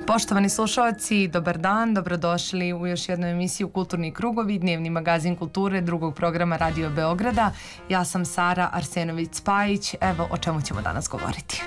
Poštovani slušalci, dobar dan, dobrodošli u još jednu emisiju Kulturni krugovi, dnevni magazin kulture drugog programa Radio Beograda. Ja sam Sara Arsenović-Spajić, evo o čemu ćemo danas govoriti.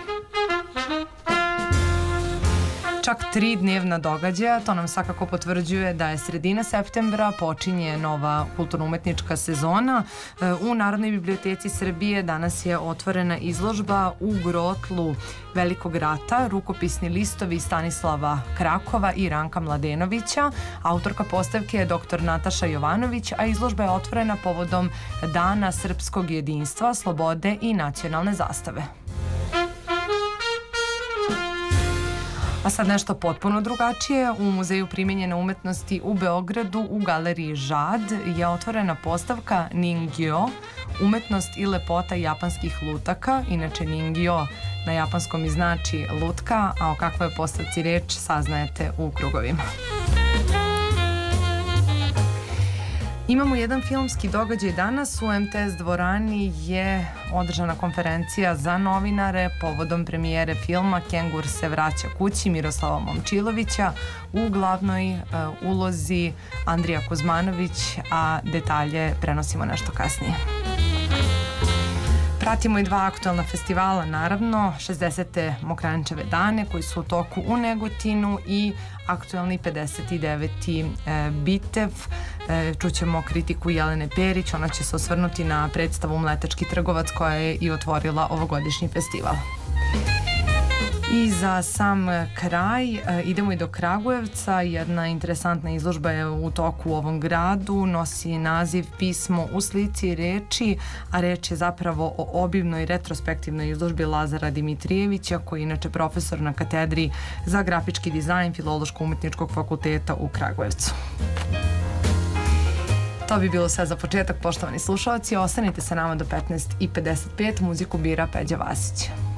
Čak 3 dnevna događaja, to nam svakako potvrđuje da je sredina septembra, počinje nova kulturno-umetnička sezona. U Narodnoj biblioteci Srbije danas je otvorena izložba U grotlu Velikog rata, rukopisni listovi Stanislava Krakova i Ranka Mladenovića. Autorka postavke je dr. Nataša Jovanović, a izložba je otvorena povodom Dana srpskog jedinstva, slobode i nacionalne zastave. A sad nešto potpuno drugačije. U Muzeju primenjene umetnosti u Beogradu u galeriji Žad je otvorena postavka Ningyo, umetnost i lepota japanskih lutaka. Inače Ningyo na japanskom i znači lutka, a o kakvoj je postavci reč saznajete u krugovima. Imamo jedan filmski događaj danas. U MTS dvorani je održana konferencija za novinare povodom premijere filma Kengur se vraća kući Miroslava Momčilovića, u glavnoj ulozi Andrija Kuzmanović, a detalje prenosimo nešto kasnije. Pratimo i 2 aktualna festivala, naravno, 60. Mokranjčeve dane koji su u toku u Negotinu i aktualni 59. Bitev. Čućemo kritiku Jelene Perić, ona će se osvrnuti na predstavu Mletački trgovac koja je i otvorila ovogodišnji festival. I za sam kraj idemo i do Kragujevca. Jedna interesantna izložba je u toku u ovom gradu, nosi naziv Pismo u slici i reči, a reč je zapravo o obimnoj retrospektivnoj izložbi Lazara Dimitrijevića, koji je inače profesor na katedri za grafički dizajn Filološko-umetničkog fakulteta u Kragujevcu. To bi bilo sve za početak, poštovani slušalci. Ostanite sa nama do 15:55, muziku bira Peđa Vasić.